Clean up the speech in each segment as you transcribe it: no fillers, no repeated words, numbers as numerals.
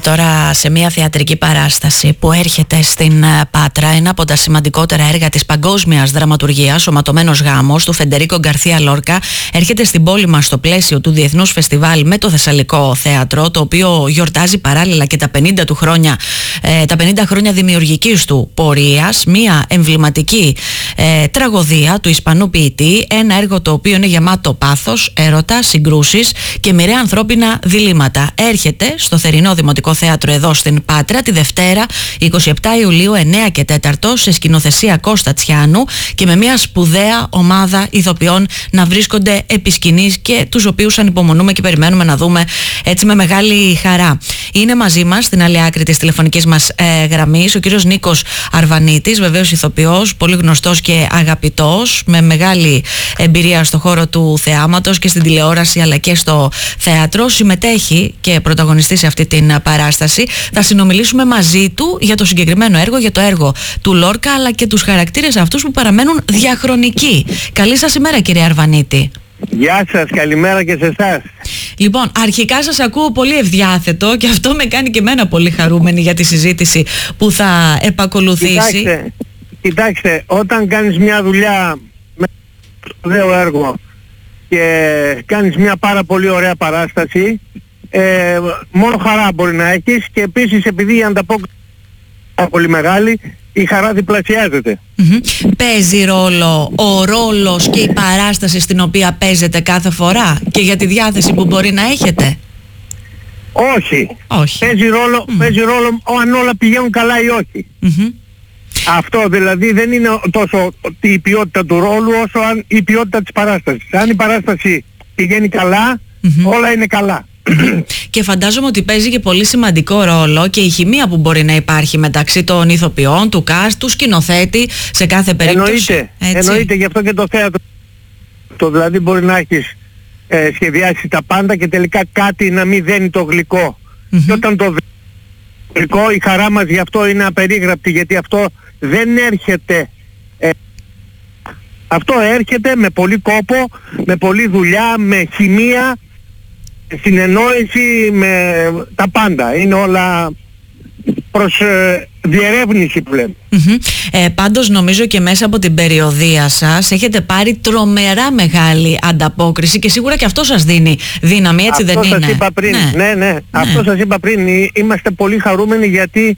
τώρα σε μια θεατρική παράσταση που έρχεται στην Πάτρα, ένα από τα σημαντικότερα έργα της παγκόσμιας δραματουργίας, ο ματωμένος γάμος του Φεντερίκο Γκαρθία Λόρκα, έρχεται στην πόλη μας στο πλαίσιο του Διεθνούς Φεστιβάλ με το Θεσσαλικό Θέατρο, το οποίο γιορτάζει παράλληλα και τα 50 χρόνια δημιουργικής του πορείας, μια εμβληματική τραγωδία του Ισπανού ποιητή, ένα έργο το οποίο είναι γεμάτο πάθος, έρωτα, συγκρούσεις και μοιραία ανθρώπινα διλήμματα. Έρχεται στο Θερινό Δημοτικό Θέατρο εδώ στην Πάτρα τη Δευτέρα 27 Ιουλίου 9 και 4 σε σκηνοθεσία Κώστα Τσιάνου και με μια σπουδαία ομάδα ηθοποιών να βρίσκονται επί σκηνής και τους οποίους ανυπομονούμε και περιμένουμε να δούμε έτσι με μεγάλη χαρά. Είναι μαζί μας στην άλλη άκρη της τηλεφωνικής μας γραμμής ο κύριος Νίκος Αρβανίτης, βεβαίως ηθοποιός, πολύ γνωστός και αγαπητός, με μεγάλη εμπειρία στο χώρο του θεάματος και στην τηλεόραση αλλά και στο θέατρο. Συμμετέχει και πρωταγωνιστεί σε αυτή την παράσταση. Θα συνομιλήσουμε μαζί του για το συγκεκριμένο έργο, για το έργο του Λόρκα αλλά και τους χαρακτήρες αυτούς που παραμένουν διαχρονικοί. Καλή σας ημέρα, κύριε Αρβανίτη. Γεια σας, καλημέρα και σε εσάς. Λοιπόν, αρχικά σας ακούω πολύ ευδιάθετο και αυτό με κάνει και εμένα πολύ χαρούμενη για τη συζήτηση που θα επακολουθήσει. Κοιτάξτε, όταν κάνεις μια δουλειά με σπουδαίο έργο και κάνεις μια πάρα πολύ ωραία παράσταση, μόνο χαρά μπορεί να έχεις και επίσης επειδή η ανταπόκριση είναι πολύ μεγάλη, η χαρά διπλασιάζεται. Παίζει ρόλο ο ρόλος και η παράσταση στην οποία παίζετε κάθε φορά και για τη διάθεση που μπορεί να έχετε? Όχι. Παίζει ρόλο αν όλα πηγαίνουν καλά ή όχι. Αυτό δηλαδή δεν είναι τόσο η ποιότητα του ρόλου όσο η ποιότητα της παράστασης. Αν η παράσταση πηγαίνει καλά, όλα είναι καλά. Και φαντάζομαι ότι παίζει και πολύ σημαντικό ρόλο και η χημεία που μπορεί να υπάρχει μεταξύ των ηθοποιών, του cast, του σκηνοθέτη σε κάθε περίπτωση. Εννοείται, γι' αυτό και το θέατρο. Δηλαδή μπορεί να έχεις σχεδιάσει τα πάντα και τελικά κάτι να μην δένει το γλυκό. Και όταν το γλυκό, η χαρά μας γι' αυτό είναι απερίγραπτη, γιατί αυτό δεν έρχεται. Αυτό έρχεται με πολύ κόπο, με πολλή δουλειά, με χημεία, συνεννόηση, με τα πάντα. Είναι όλα προς διερεύνηση πλέον. Πάντως νομίζω και μέσα από την περιοδεία σας έχετε πάρει τρομερά μεγάλη ανταπόκριση και σίγουρα και αυτό σας δίνει δύναμη, έτσι αυτό δεν είναι? Σας είπα πριν. Ναι. Αυτό σας είπα πριν. Είμαστε πολύ χαρούμενοι γιατί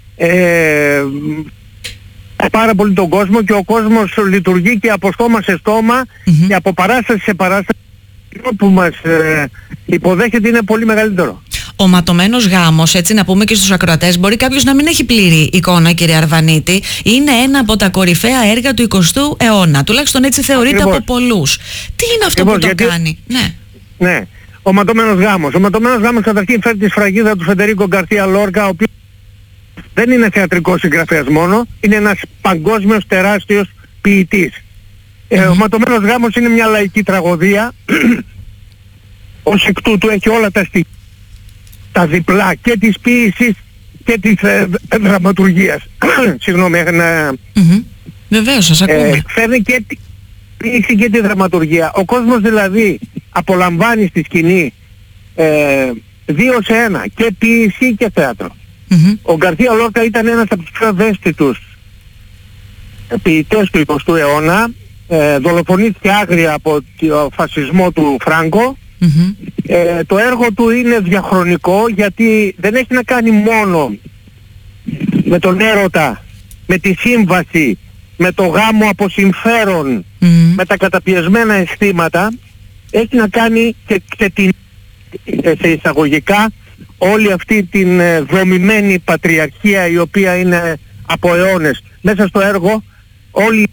πάρα πολύ τον κόσμο και ο κόσμος λειτουργεί και από στόμα σε στόμα και από παράσταση σε παράσταση που μας υποδέχεται είναι πολύ μεγαλύτερο. Ο ματωμένος γάμος, έτσι να πούμε και στους ακροατές, μπορεί κάποιος να μην έχει πλήρη εικόνα, κύριε Αρβανίτη, είναι ένα από τα κορυφαία έργα του 20ου αιώνα, τουλάχιστον έτσι θεωρείται από πολλούς. Τι είναι αυτό που το κάνει? Ναι, ο ματωμένος γάμος. Ο ματωμένος γάμος καταρχήν φέρει τη σφραγίδα του Φεντερίκο Γκαρθία Λόρκα, ο οποίος δεν είναι θεατρικός συγγραφέας μόνο, είναι ένας παγκόσμιος τεράστιος ποιητής. Ο ματωμένος γάμος είναι μια λαϊκή τραγωδία, ως εκ τούτου έχει όλα τα στοιχεία, τα διπλά και της ποίησης και της δραματουργίας. Συγγνώμη, βεβαίως, σας ακούμε. Φέρνει και τη ποίηση και τη δραματουργία. Ο κόσμος δηλαδή απολαμβάνει στη σκηνή 2 σε 1, και ποίηση και θέατρο. Ο Γκαρθία Λόρκα ήταν ένας από τους πιο ευαίσθητους ποιητές του 20ου αιώνα. Δολοφονήθηκε άγρια από το φασισμό του Φράγκο. Το έργο του είναι διαχρονικό γιατί δεν έχει να κάνει μόνο με τον έρωτα, με τη σύμβαση, με το γάμο από συμφέρον, με τα καταπιεσμένα αισθήματα. Έχει να κάνει και την, σε εισαγωγικά, όλη αυτή την δομημένη πατριαρχία η οποία είναι από αιώνες. Μέσα στο έργο όλοι,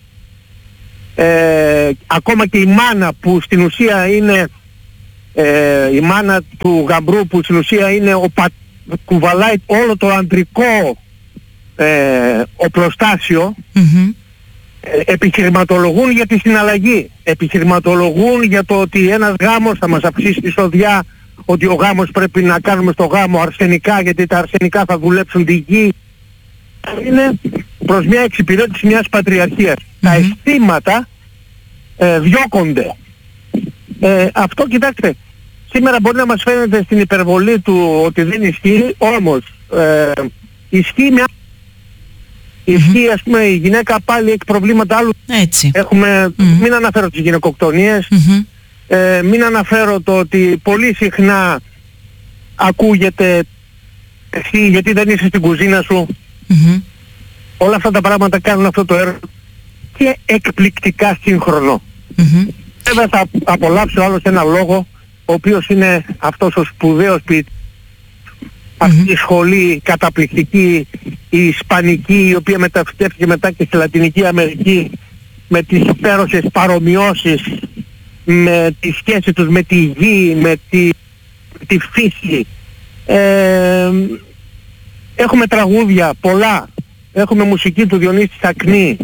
ακόμα και η μάνα που στην ουσία είναι η μάνα του γαμπρού που στην ουσία είναι κουβαλάει όλο το ανδρικό οπλοστάσιο, επιχειρηματολογούν για τη συναλλαγή, επιχειρηματολογούν για το ότι ένας γάμος θα μας αυξήσει τη σοδιά, ότι ο γάμος πρέπει να κάνουμε στο γάμο αρσενικά γιατί τα αρσενικά θα δουλέψουν τη γη. Είναι προς μια εξυπηρέτηση μιας πατριαρχίας. Τα αισθήματα διώκονται. Αυτό, κοιτάξτε, σήμερα μπορεί να μας φαίνεται στην υπερβολή του ότι δεν ισχύει, όμως ισχύει με ισχύει, ας πούμε, η γυναίκα πάλι έχει προβλήματα άλλου. Έτσι. Έχουμε, μην αναφέρω τις γυναικοκτονίες, μην αναφέρω το ότι πολύ συχνά ακούγεται εσύ γιατί δεν είσαι στην κουζίνα σου. Όλα αυτά τα πράγματα κάνουν αυτό το έργο και εκπληκτικά σύγχρονο. Βέβαια θα απολαύσει ο άλλος ένα λόγο, ο οποίος είναι αυτός ο σπουδαίος ποιητής. Αυτή η σχολή καταπληκτική, η ισπανική, η οποία μεταφυτεύτηκε μετά και στη Λατινική Αμερική με τις υπέροχες παρομοιώσεις, με τη σχέση τους με τη γη, με τη φύση. Έχουμε τραγούδια πολλά, έχουμε μουσική του Διονύση Σακνή,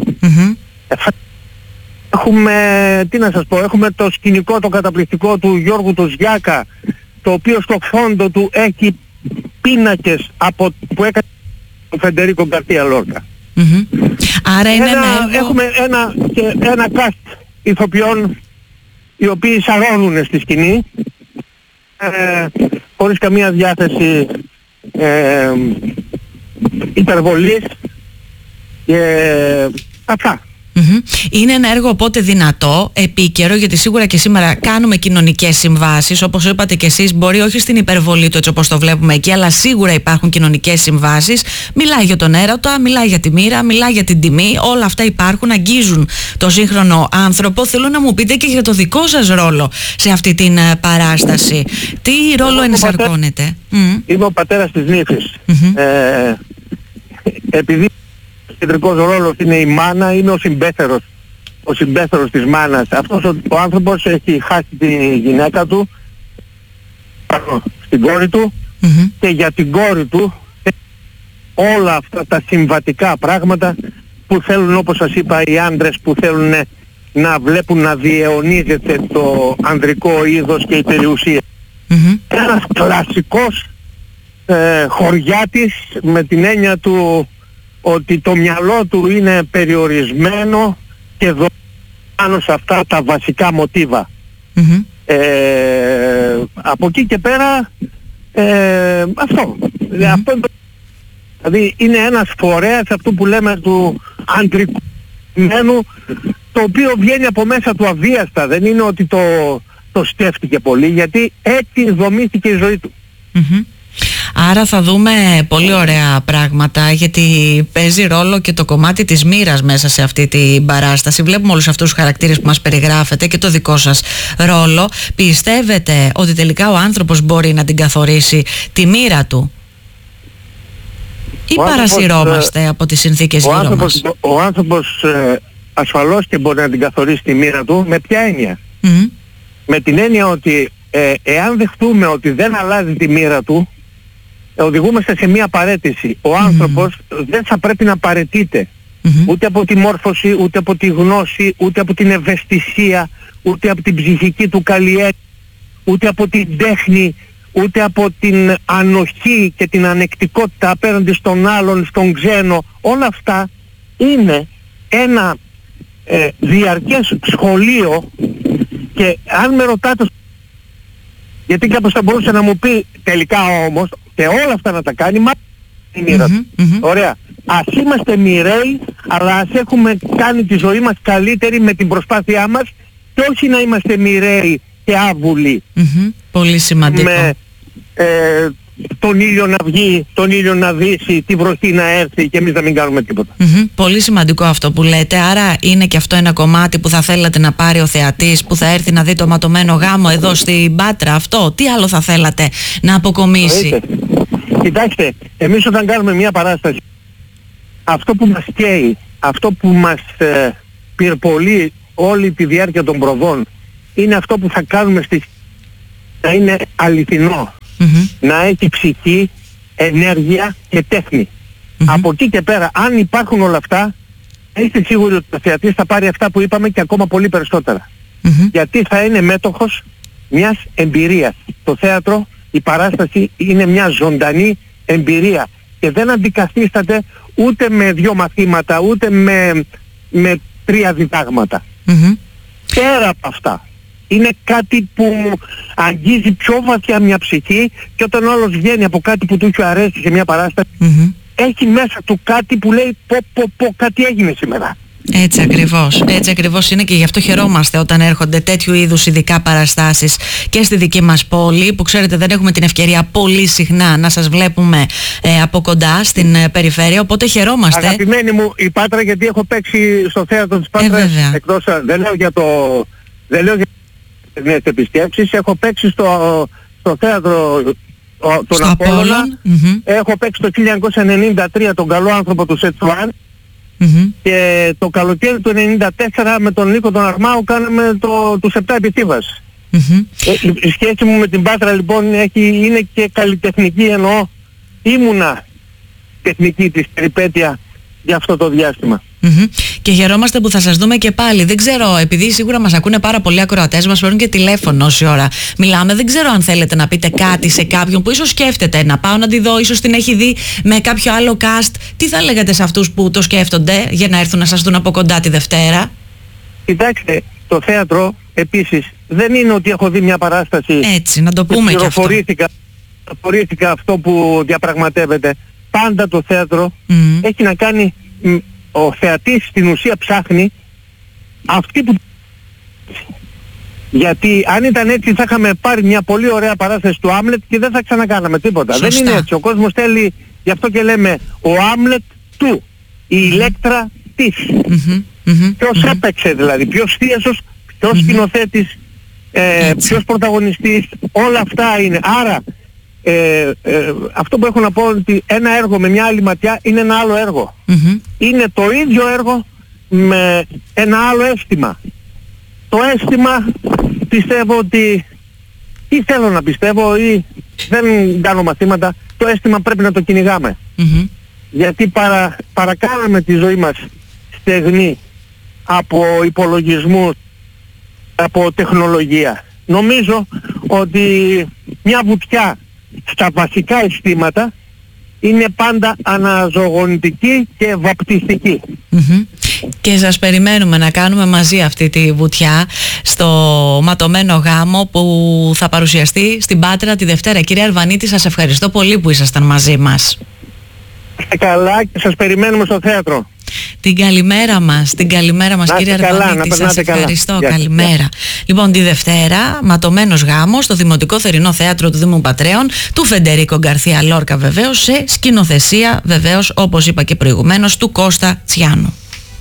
έχουμε, τι να σας πω, έχουμε το σκηνικό το καταπληκτικό του Γιώργου του Ζιάκα, το οποίο στο φόντο του έχει πίνακες που έκανε ο Φεντερίκο Γκαρθία Λόρκα. Άρα είναι έχουμε ένα cast ηθοποιών οι οποίοι σαρώνουν στη σκηνή, χωρίς καμία διάθεση υπερβολής και αυτά. Είναι ένα έργο οπότε δυνατό, επίκαιρο, γιατί σίγουρα και σήμερα κάνουμε κοινωνικές συμβάσεις. Όπως είπατε και εσείς, μπορεί όχι στην υπερβολή του έτσι όπως το βλέπουμε εκεί, αλλά σίγουρα υπάρχουν κοινωνικές συμβάσεις. Μιλάει για τον έρωτα, μιλάει για τη μοίρα, μιλάει για την τιμή. Όλα αυτά υπάρχουν, αγγίζουν το σύγχρονο άνθρωπο. Θέλω να μου πείτε και για το δικό σας ρόλο σε αυτή την παράσταση. Τι ρόλο ενσαρκώνεται? Είμαι ο πατέρας της νύφης. Επειδή ο κεντρικός ρόλος είναι η μάνα, είναι ο συμπέθερος της μάνας. Αυτός ο άνθρωπος έχει χάσει τη γυναίκα του στην κόρη του και για την κόρη του όλα αυτά τα συμβατικά πράγματα που θέλουν, όπως σας είπα, οι άντρες που θέλουν να βλέπουν να διαιωνίζεται το ανδρικό είδος και η περιουσία. Ένας κλασικός χωριάτης, με την έννοια του ότι το μυαλό του είναι περιορισμένο και δομημένο πάνω σε αυτά τα βασικά μοτίβα. Από εκεί και πέρα αυτό. Δηλαδή είναι ένας φορέας αυτού που λέμε του αντρικού, το οποίο βγαίνει από μέσα του αβίαστα. Δεν είναι ότι το σκέφτηκε πολύ, γιατί έτσι δομήθηκε η ζωή του. Άρα θα δούμε πολύ ωραία πράγματα, γιατί παίζει ρόλο και το κομμάτι της μοίρας μέσα σε αυτή την παράσταση. Βλέπουμε όλους αυτούς τους χαρακτήρες που μας περιγράφετε και το δικό σας ρόλο. Πιστεύετε ότι τελικά ο άνθρωπος μπορεί να την καθορίσει τη μοίρα του, ή παρασυρώμαστε από τις συνθήκες γύρω μας? Ο άνθρωπος ασφαλώς και μπορεί να την καθορίσει τη μοίρα του. Με ποια έννοια? Με την έννοια ότι εάν δεχτούμε ότι δεν αλλάζει τη μοίρα του, οδηγούμαστε σε μία παραίτηση. Ο άνθρωπος δεν θα πρέπει να παραιτείται ούτε από τη μόρφωση, ούτε από τη γνώση, ούτε από την ευαισθησία, ούτε από την ψυχική του καλλιέργεια, ούτε από την τέχνη, ούτε από την ανοχή και την ανεκτικότητα απέναντι στον άλλον, στον ξένο. Όλα αυτά είναι ένα διαρκές σχολείο, και αν με ρωτάτε, γιατί κάποιος θα μπορούσε να μου πει τελικά όμως και όλα αυτά να τα κάνει, μα η μοίρα του. Ωραία. Ας είμαστε μοιραίοι, αλλά ας έχουμε κάνει τη ζωή μας καλύτερη με την προσπάθειά μας, και όχι να είμαστε μοιραίοι και άβουλοι. Πολύ σημαντικό. Με τον ήλιο να βγει, τον ήλιο να δύσει, τη βροχή να έρθει και εμείς να μην κάνουμε τίποτα. Πολύ σημαντικό αυτό που λέτε. Άρα είναι και αυτό ένα κομμάτι που θα θέλατε να πάρει ο θεατής που θα έρθει να δει το ματωμένο γάμο εδώ στην Πάτρα? Αυτό τι άλλο θα θέλατε να αποκομίσει? Κοιτάξτε, εμείς όταν κάνουμε μια παράσταση, αυτό που μας καίει, αυτό που μας πυρπολεί όλη τη διάρκεια των προβών, είναι αυτό που θα κάνουμε να είναι αληθινό. Να έχει ψυχή, ενέργεια και τέχνη. Από εκεί και πέρα, αν υπάρχουν όλα αυτά, είστε σίγουροι ότι ο θεατής θα πάρει αυτά που είπαμε και ακόμα πολύ περισσότερα. Γιατί θα είναι μέτοχος μιας εμπειρίας. Το θέατρο, η παράσταση είναι μια ζωντανή εμπειρία και δεν αντικαθίσταται ούτε με 2 μαθήματα, ούτε με 3 διδάγματα. Πέρα από αυτά, Είναι κάτι που αγγίζει πιο βαθιά μια ψυχή, και όταν ο άλλος βγαίνει από κάτι που του έχει αρέσει σε μια παράσταση, έχει μέσα του κάτι που λέει πω κάτι έγινε σήμερα. Έτσι ακριβώς είναι, και γι' αυτό χαιρόμαστε όταν έρχονται τέτοιου είδους ειδικά παραστάσεις και στη δική μας πόλη, που ξέρετε δεν έχουμε την ευκαιρία πολύ συχνά να σας βλέπουμε από κοντά στην περιφέρεια, οπότε χαιρόμαστε. Αγαπημένη μου η Πάτρα, γιατί έχω παίξει στο θέατρο της Πάτρας, εκτός, δεν λέω για τις επισκέψεις, έχω παίξει στο θέατρο τον Απόλλωνα, έχω παίξει το 1993 τον καλό άνθρωπο του Σετσουάν, και το καλοκαίρι του 1994 με τον Νίκο τον Αρμάου κάναμε τους 7 επιθύβας. Η σχέση μου με την Πάτρα λοιπόν είναι και καλλιτεχνική, εννοώ ήμουνα τεχνική της περιπέτεια για αυτό το διάστημα. Και χαιρόμαστε που θα σας δούμε και πάλι. Δεν ξέρω, επειδή σίγουρα μας ακούνε πάρα πολλοί ακροατές, μας παίρνουν και τηλέφωνο όση ώρα μιλάμε. Δεν ξέρω αν θέλετε να πείτε κάτι σε κάποιον που ίσως σκέφτεται να πάω να τη δω, ίσως την έχει δει με κάποιο άλλο cast. Τι θα λέγατε σε αυτούς που το σκέφτονται για να έρθουν να σας δουν από κοντά τη Δευτέρα? Κοιτάξτε, το θέατρο επίσης δεν είναι ότι έχω δει μια παράσταση. Έτσι, να το πούμε και αυτό. Πληροφορήθηκα αυτό που διαπραγματεύεται. Πάντα το θέατρο έχει να κάνει, ο θεατής στην ουσία ψάχνει αυτή που... Γιατί αν ήταν έτσι θα είχαμε πάρει μια πολύ ωραία παράσταση του Άμλετ και δεν θα ξανακάναμε τίποτα. Σωστά. Δεν είναι έτσι. Ο κόσμος θέλει, γι' αυτό και λέμε ο Άμλετ του, η Ηλέκτρα της. Ποιος έπαιξε δηλαδή, ποιος θίασος, ποιος σκηνοθέτης, ποιος πρωταγωνιστής, όλα αυτά είναι. Άρα αυτό που έχω να πω, ότι ένα έργο με μια άλλη ματιά είναι ένα άλλο έργο. Είναι το ίδιο έργο με ένα άλλο αίσθημα. Το αίσθημα πιστεύω ότι, ή θέλω να πιστεύω ή δεν κάνω μαθήματα, το αίσθημα πρέπει να το κυνηγάμε. Γιατί παρακάναμε τη ζωή μας στεγνή από υπολογισμούς, από τεχνολογία. Νομίζω ότι μια βουτιά στα βασικά αισθήματα είναι πάντα αναζωογονητική και βαπτιστική. Και σας περιμένουμε να κάνουμε μαζί αυτή τη βουτιά στο ματωμένο γάμο που θα παρουσιαστεί στην Πάτρα τη Δευτέρα. Κύριε Αρβανίτη, σας ευχαριστώ πολύ που ήσασταν μαζί μας. Καλά, και σας περιμένουμε στο θέατρο. Την καλημέρα μας κύριε Αρβανίτη, σας ευχαριστώ, καλημέρα. Λοιπόν, τη Δευτέρα, ματωμένος γάμος στο Δημοτικό Θερινό Θέατρο του Δήμου Πατρέων, του Φεντερίκο Γκαρθία Λόρκα βεβαίως, σε σκηνοθεσία βεβαίως, όπως είπα και προηγουμένως, του Κώστα Τσιάνου.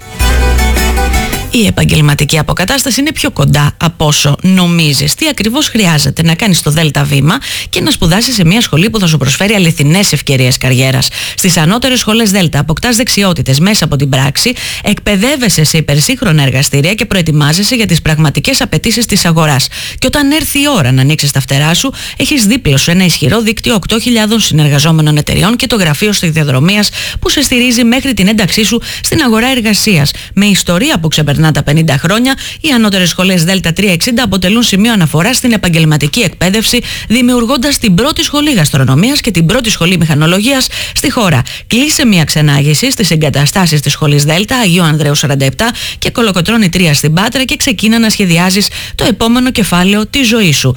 Η επαγγελματική αποκατάσταση είναι πιο κοντά από όσο νομίζεις. Τι ακριβώς χρειάζεται? Να κάνεις το ΔΕΛΤΑ βήμα και να σπουδάσεις σε μια σχολή που θα σου προσφέρει αληθινές ευκαιρίες καριέρας. Στις ανώτερες σχολές ΔΕΛΤΑ αποκτάς δεξιότητες μέσα από την πράξη, εκπαιδεύεσαι σε υπερσύγχρονα εργαστήρια και προετοιμάζεσαι για τις πραγματικές απαιτήσεις της αγοράς. Και όταν έρθει η ώρα να ανοίξεις τα φτερά σου, έχεις δίπλα σου ένα ισχυρό δίκτυο 8.000 συνεργαζόμενων εταιριών και το γραφείο στιδιοδρομίας που σε στηρίζει μέχρι την ένταξή σου στην αγορά εργασίας. Με ιστορία που ξεπερνά τα 50 χρόνια, οι ανώτερες σχολές ΔΕΛΤΑ 360 αποτελούν σημείο αναφοράς στην επαγγελματική εκπαίδευση, δημιουργώντας την πρώτη σχολή γαστρονομίας και την πρώτη σχολή μηχανολογίας στη χώρα. Κλείσε μια ξενάγηση στις εγκαταστάσεις της σχολής ΔΕΛΤΑ Αγίου Ανδρέου 47 και Κολοκοτρώνη 3 στην Πάτρα και ξεκίνα να σχεδιάζεις το επόμενο κεφάλαιο της ζωής σου.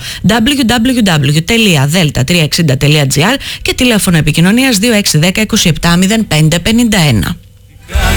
www.delta360.gr και τηλέφωνο επικοινωνίας 2610 27 05 51.